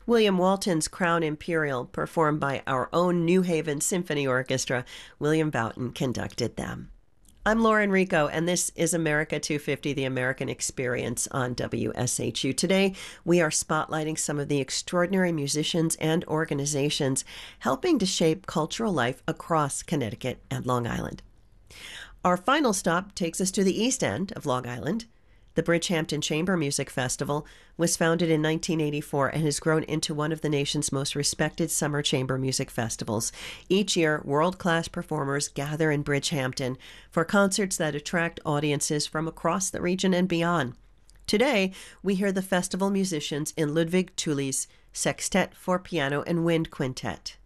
William Walton's Crown Imperial, performed by our own New Haven Symphony Orchestra. William Boughton conducted them. I'm Lauren Rico, and this is America 250, the American Experience on WSHU. Today, we are spotlighting some of the extraordinary musicians and organizations helping to shape cultural life across Connecticut and Long Island. Our final stop takes us to the east end of Long Island. The Bridgehampton Chamber Music Festival was founded in 1984 and has grown into one of the nation's most respected summer chamber music festivals. Each year, world-class performers gather in Bridgehampton for concerts that attract audiences from across the region and beyond. Today, we hear the festival musicians in Ludwig Thule's Sextet for Piano and Wind Quintet.